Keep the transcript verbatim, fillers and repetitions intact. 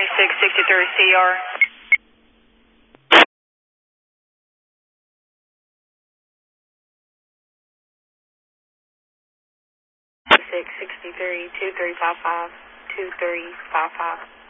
twenty-six sixty-three C R. six sixty-three two three five five two three five five.